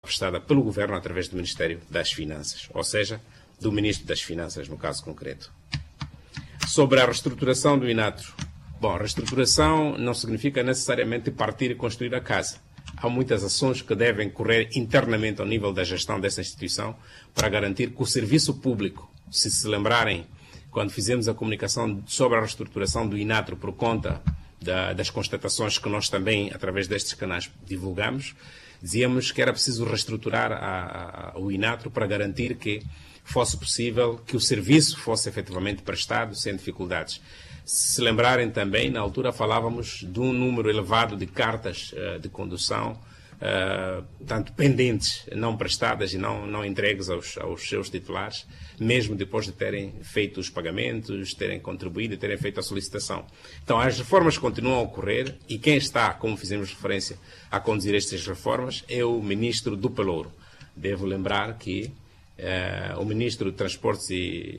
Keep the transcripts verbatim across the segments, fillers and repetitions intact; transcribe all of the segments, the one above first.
prestada pelo Governo através do Ministério das Finanças, ou seja, do Ministro das Finanças, no caso concreto. Sobre a reestruturação do INATRO. Bom, reestruturação não significa necessariamente partir e construir a casa. Há muitas ações que devem correr internamente ao nível da gestão dessa instituição para garantir que o serviço público, se se lembrarem, quando fizemos a comunicação sobre a reestruturação do INATRO por conta da, das constatações que nós também, através destes canais, divulgamos, dizíamos que era preciso reestruturar a, a, o INATRO para garantir que fosse possível que o serviço fosse efetivamente prestado sem dificuldades. Se lembrarem também, na altura falávamos de um número elevado de cartas uh, de condução, uh, tanto pendentes, não prestadas e não, não entregues aos, aos seus titulares, mesmo depois de terem feito os pagamentos, terem contribuído e terem feito a solicitação. Então, as reformas continuam a ocorrer e quem está, como fizemos referência, a conduzir estas reformas é o Ministro do Pelouro. Devo lembrar que Uh, o Ministro de Transportes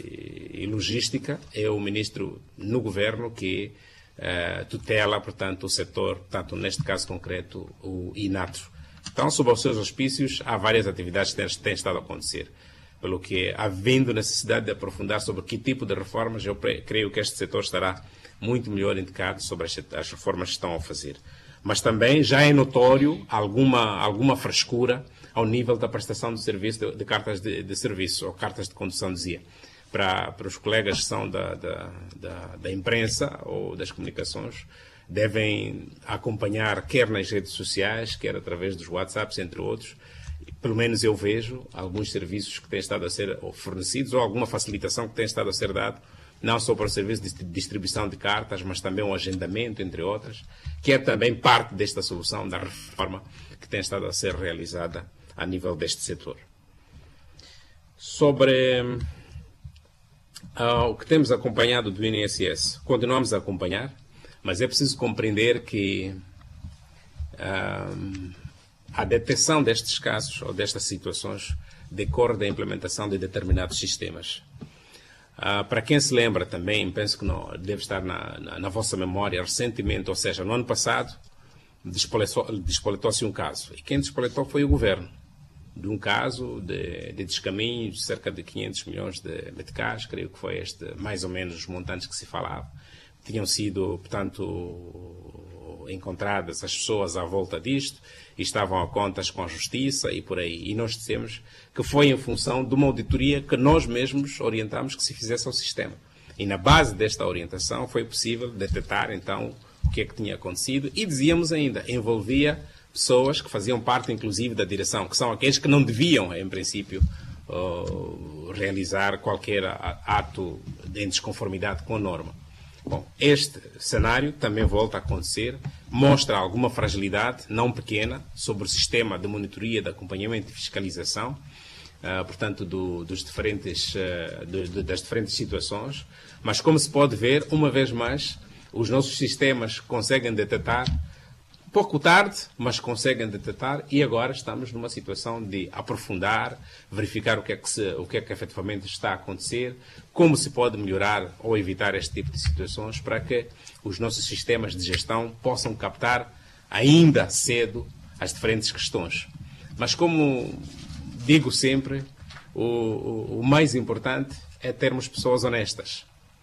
e, e Logística é o Ministro no Governo que uh, tutela, portanto, o setor, portanto, neste caso concreto, o INATRO. Então, sob os seus auspícios, há várias atividades que têm, têm estado a acontecer. Pelo que, havendo necessidade de aprofundar sobre que tipo de reformas, eu creio que este setor estará muito melhor indicado sobre as, as reformas que estão a fazer. Mas também já é notório alguma, alguma frescura ao nível da prestação de serviço, de, de cartas de, de serviço, ou cartas de condução, dizia, para, para os colegas que são da, da, da, da imprensa ou das comunicações, devem acompanhar, quer nas redes sociais, quer através dos WhatsApps, entre outros. Pelo menos eu vejo alguns serviços que têm estado a ser fornecidos ou alguma facilitação que tem estado a ser dada, não só para o serviço de distribuição de cartas, mas também o agendamento, entre outras, que é também parte desta solução da reforma que tem estado a ser realizada a nível deste setor. Sobre uh, o que temos acompanhado do I N S S, continuamos a acompanhar, mas é preciso compreender que uh, a detecção destes casos ou destas situações decorre da implementação de determinados sistemas. Uh, para quem se lembra também, penso que não, deve estar na, na, na vossa memória, recentemente, ou seja, no ano passado, despoletou-se um caso. E quem despoletou foi o Governo. De um caso de, de descaminho de cerca de quinhentos milhões de meticais, creio que foi este, mais ou menos os montantes que se falava. Tinham sido, portanto, encontradas as pessoas à volta disto e estavam a contas com a Justiça e por aí. E nós dissemos que foi em função de uma auditoria que nós mesmos orientámos que se fizesse ao sistema. E na base desta orientação foi possível detectar, então, o que é que tinha acontecido e dizíamos ainda, envolvia pessoas que faziam parte, inclusive, da direção, que são aqueles que não deviam, em princípio, uh, realizar qualquer ato em desconformidade com a norma. Bom, este cenário também volta a acontecer, mostra alguma fragilidade, não pequena, sobre o sistema de monitoria, de acompanhamento e fiscalização, uh, portanto, do, dos diferentes, uh, de, de, das diferentes situações, mas como se pode ver, uma vez mais, os nossos sistemas conseguem detectar pouco tarde, mas conseguem detectar e agora estamos numa situação de aprofundar, verificar o que é que, se, o que, é que efetivamente está a acontecer, como se pode melhorar ou evitar este tipo de situações para que os nossos sistemas de gestão possam captar ainda cedo as diferentes questões. Mas como digo sempre, o, o, o mais importante é termos pessoas honestas.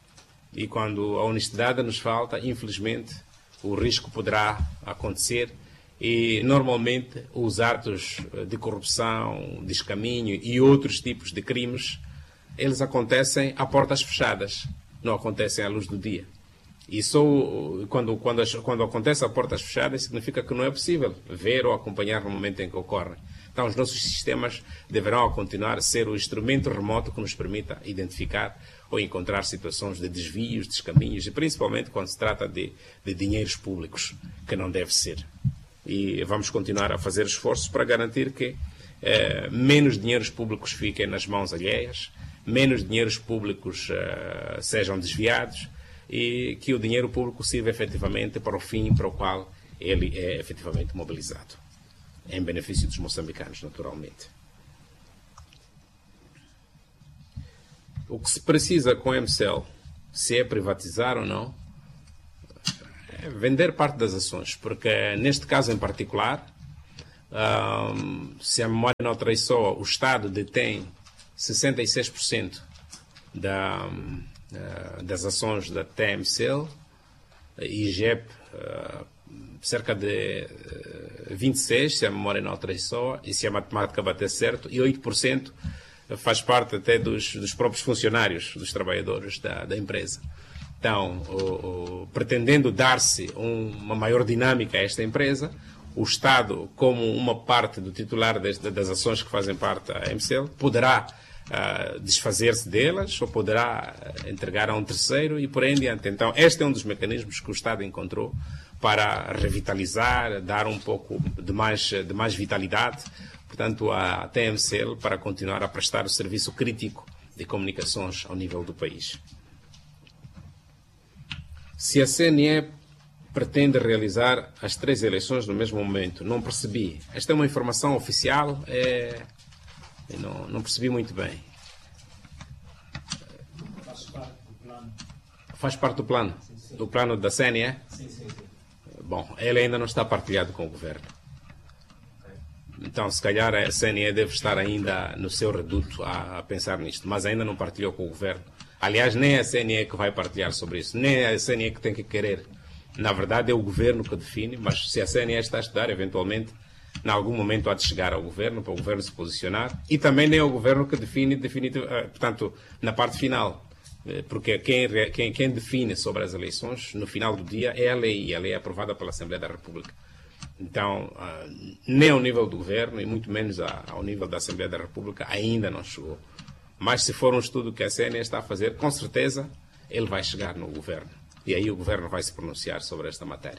E quando a honestidade nos falta, infelizmente, o risco poderá acontecer e, normalmente, os atos de corrupção, descaminho e outros tipos de crimes, eles acontecem a portas fechadas, não acontecem à luz do dia. E só quando, quando, quando acontece a portas fechadas, significa que não é possível ver ou acompanhar no momento em que ocorre. Então, os nossos sistemas deverão continuar a ser o instrumento remoto que nos permita identificar ou encontrar situações de desvios, descaminhos, e principalmente quando se trata de, de dinheiros públicos, que não deve ser. E vamos continuar a fazer esforços para garantir que eh, menos dinheiros públicos fiquem nas mãos alheias, menos dinheiros públicos eh, sejam desviados e que o dinheiro público sirva efetivamente para o fim para o qual ele é efetivamente mobilizado, em benefício dos moçambicanos, naturalmente. O que se precisa com a M C L, se é privatizar ou não, é vender parte das ações, porque neste caso em particular, Um, se a memória não traiçoa, o Estado detém sessenta e seis por cento da, uh, das ações da T M C L, I G E P uh, cerca de uh, vinte e seis por cento, se a memória não traiçoa, e se a matemática bater certo, e oito por cento faz parte até dos, dos próprios funcionários, dos trabalhadores da, da empresa. Então, o, o, pretendendo dar-se um, uma maior dinâmica a esta empresa, o Estado, como uma parte do titular deste, das ações que fazem parte da M C L, poderá uh, desfazer-se delas ou poderá uh, entregar a um terceiro e por aí em diante. Então, este é um dos mecanismos que o Estado encontrou para revitalizar, dar um pouco de mais, de mais vitalidade, portanto, à T M C L para continuar a prestar o serviço crítico de comunicações ao nível do país. Se a C N E pretende realizar as três eleições no mesmo momento, não percebi. Esta é uma informação oficial, é... Eu não, não percebi muito bem. Faz parte do plano. Faz parte do plano? Sim, sim. Do plano da C N E? Sim, sim, sim. Bom, ele ainda não está partilhado com o governo. Okay. Então, se calhar a C N E deve estar ainda no seu reduto a, a pensar nisto, mas ainda não partilhou com o governo. Aliás, nem a C N E que vai partilhar sobre isso, nem a C N E que tem que querer. Na verdade, é o governo que define, mas se a C N E está a estudar, eventualmente, em algum momento há de chegar ao governo, para o governo se posicionar, e também nem é o governo que define, definitiv... portanto, na parte final, porque quem, quem, quem define sobre as eleições, no final do dia, é a lei, e a lei é aprovada pela Assembleia da República. Então, nem ao nível do governo, e muito menos ao nível da Assembleia da República, ainda não chegou. Mas se for um estudo que a C N E está a fazer, com certeza, ele vai chegar no governo. E aí o governo vai se pronunciar sobre esta matéria.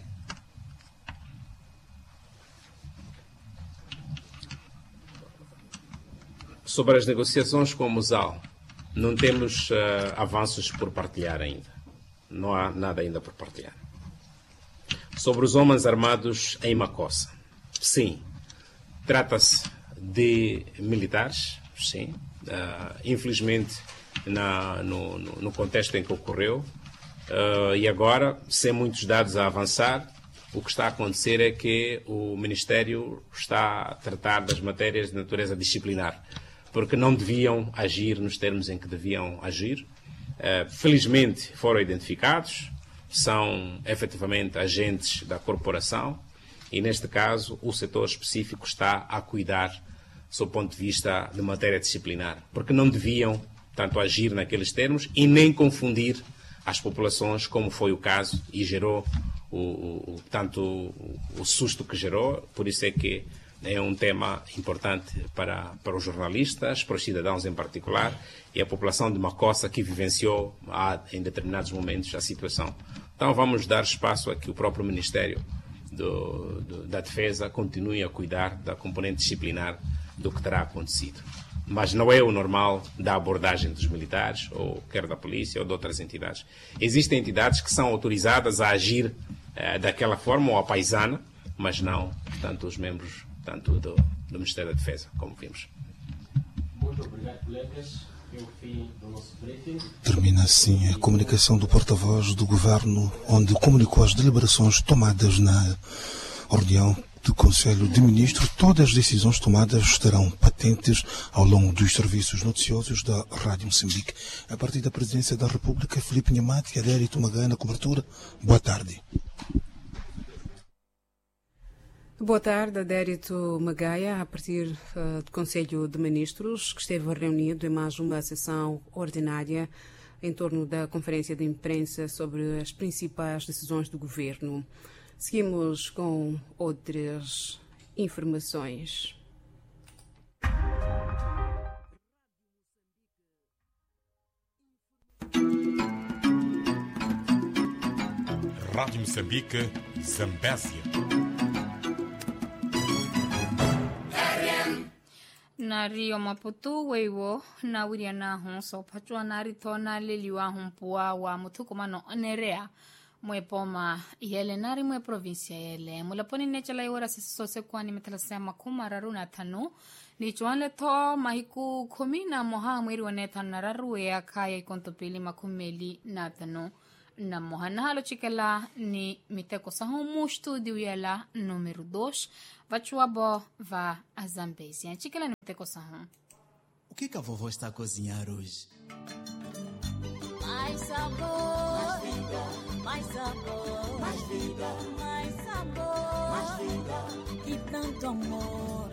Sobre as negociações com o Musal, não temos uh, avanços por partilhar ainda. Não há nada ainda por partilhar. Sobre os homens armados em Macossa, sim, trata-se de militares, sim. Uh, infelizmente, na, no, no, no contexto em que ocorreu, Uh, e agora, sem muitos dados a avançar, o que está a acontecer é que o Ministério está a tratar das matérias de natureza disciplinar, porque não deviam agir nos termos em que deviam agir. Uh, felizmente foram identificados, são efetivamente agentes da corporação e, neste caso, o setor específico está a cuidar sob o ponto de vista de matéria disciplinar, porque não deviam tanto agir naqueles termos e nem confundir às populações, como foi o caso, e gerou o, o, tanto o, o susto que gerou. Por isso é que é um tema importante para, para os jornalistas, para os cidadãos em particular, e a população de Macossa que vivenciou há, em determinados momentos a situação. Então vamos dar espaço a que o próprio Ministério do, do, da Defesa continue a cuidar da componente disciplinar do que terá acontecido. Mas não é o normal da abordagem dos militares, ou quer da polícia, ou de outras entidades. Existem entidades que são autorizadas a agir eh, daquela forma, ou a paisana, mas não, portanto, os membros tanto do, do Ministério da Defesa, como vimos. Muito obrigado, colegas. É o fim do nosso briefing. Termina assim a comunicação do porta-voz do Governo, onde comunicou as deliberações tomadas na reunião do Conselho de Ministros. Todas as decisões tomadas estarão patentes ao longo dos serviços noticiosos da Rádio Moçambique. A partir da Presidência da República, Filipe Nhamate e Adérito Magaia na cobertura. Boa tarde. Boa tarde, Adérito Magaia, a partir uh, do Conselho de Ministros, que esteve reunido em mais uma sessão ordinária em torno da conferência de imprensa sobre as principais decisões do Governo. Seguimos com outras informações. Rádio Moçambique, Zambésia. Nari o Maputo weiwo na wiria na hon so pachua nari to na leliwa hon pua wa mutukuma no onerea mwe poma yele nari mwe provincia yele mula poni nechala yora so se kwani metala sema kumararu na tanu ni chwanle to mahiku kumi na moha mwiri wane tanararu ya kaya ikontopili makumeli na tanu na mohana halo chikela ni miteko saho mu studio yela número dois vachuabo va a Zambésia. Chikela ni miteko saho. O que que a vovó está a cozinhar hoje? Mais sabor, mais vida, mais sabor, mais vida, mais sabor, mais vida e tanto amor.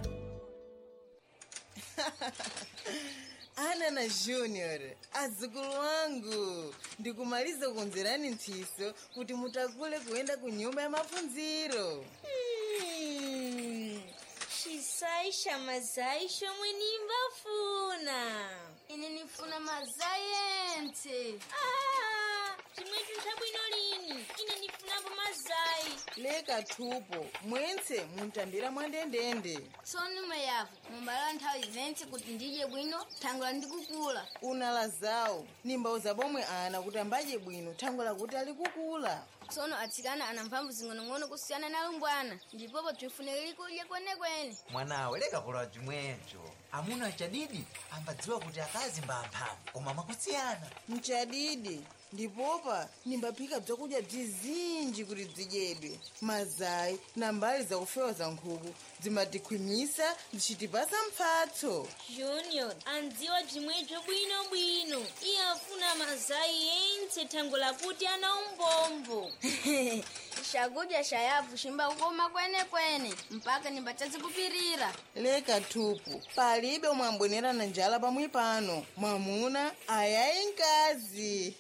Ana Junior, azukulu wangu, ndikumaliza kunzerani ntiso kuti mutakule kuenda kunyumba ya mafunziro. Hmm. Shisaisha mazaisha mwenimba funa. Inenifuna mazayente. Ah, chimwetu chabwino lini. Inenifuna pa mazai. Leka tupo, mwense muntambira mwandendende. Sonume yafu, mumbala nthawi zentse kuti ndije bwino, thangula ndikukula. Unala zawo, nimbauza bomwe ana kuti ambaje bwino, thangula kuti alikukula. Sono atsikana ana mphamvu zingono-ngono kusiyana na lumbwana, ndipopo tifunekeli kudya kwene-kwene. Mwanawe leka kula chimwecho. Amuna chadidi ambadziwa kuti akazi mbamphamvu koma makusiyana. Mchadidi ndipopa nimbaphika bzakudya bzizinji kuti dzidyedwe. Mazai na mbali za kufewa za nkhuku zimatikhwimisa zichitipasa mphatso. Junior andziwa chimwecho bwino-bwino. Iye afuna mazai yentse thangula kuti ana umbombo. Shakudya shayavu shimba ukoma kwene-kwene mpaka nimbatadzi kupirira. Leka tupu, palibe umwambonera na njala pamwe pano. Mwamuna ayayi nkazi.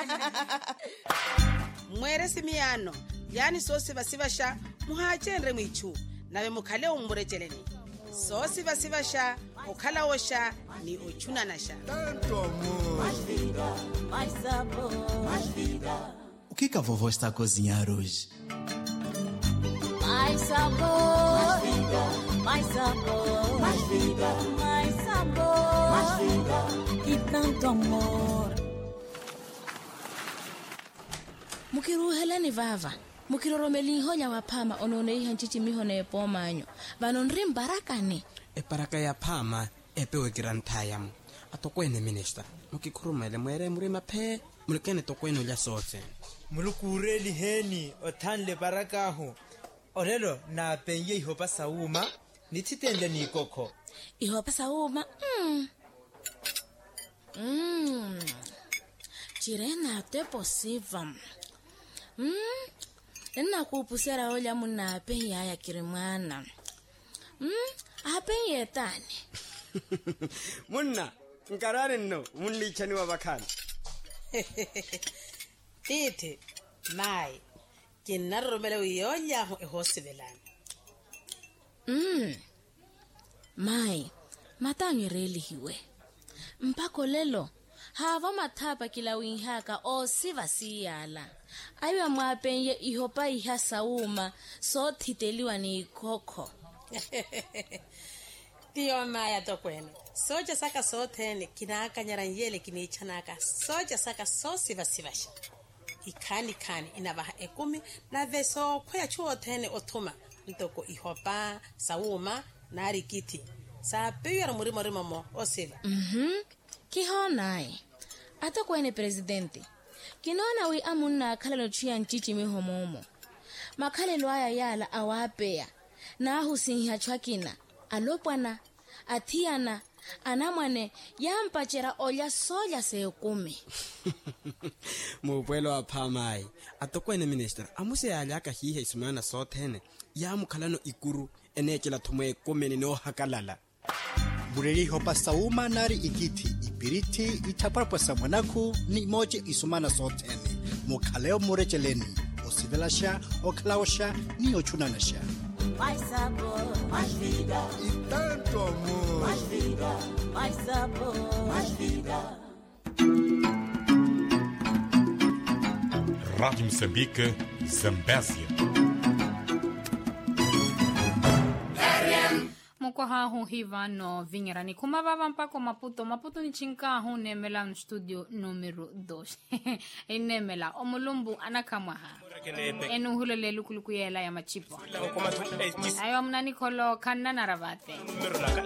Mwere simiyano, yani sosi basibasha muhachenre mwichu, nawe mukhale umburejeleni. Sosi basibasha, ukhala osha, ni uchunanasha. Mais vida, mais sabor, mais vida. O que que a vovó está a cozinhar hoje? Mais sabor, mais vida, mais sabor, mais vida, mais sabor, mais vida e tanto amor. Mukiruhelani vava, mukiroromeli honya wapama onone ihan chichi mihone pomanyo. Vanonri mbarakani. E paraka ya pama epewe girantayam. Atokwene minister, mukikurumele mwere murima pe, mulekene tokwene ulya sote. Mulukureli heni othanle barakaho. Orelo na penye ihopa sauma nititende ni koko. Ihopa sauma. Mm. Mm. Chirena te posiva. Mm. Nna kupusera olya muna penye ya kirimwana. Mm. Apenye tani. Munna, nkarare no, munni chani wa bakani. Titi, mai. Kinaromele uyonya hosibelana. Mm. Mai, matangi reli hiwe. Mpako lelo, hava matapa kila winhaka o siva siyala. Aywa mwapenye ihopa iha sauma, so titeliwa ni koko. Tiyo maya tokwene. Soja saka sotene, kinaka nyaranyele kinichanaka. Soja saka so siva sivasha. Ikani kani inabaha ekumi na veso kwaya chuo tene otuma ntoko ihopa sauma na rikiti sa peyara muri muri mamo osiva. Mhm. Kihonai ata kwene presidente kinona wi amunna khalelo chia nchichi mihomomo makhalelo aya yala awapea na husinha chwakina alopwana athiana anamwane yampachera olya soya sekumi. Mupwelo wa pamai atokwene minister amuse alaka hihe isumana sotene ya mukhalano ikuru enechela thumwe komene no hakalala. Bureli hopa sauma nari ikiti ipiriti itaparpa samanaku ni moje isumana sotene mukhaleo murecheleni osivelasha oklaosha ni ochunanasha. Mais sabor, mais vida e tanto amor. Mais vida, mais sabor, mais vida. Rádio Moçambique, Zambésia. Moko hahu hiva no vingerani kumababa mpako Maputo. Maputo ni chinka hu nemela no studio numero dos. Enemela omulumbu anakamwaha. Enu hulele lukuluku yela ya machipo. Ayo mnani kolo kanna naravate.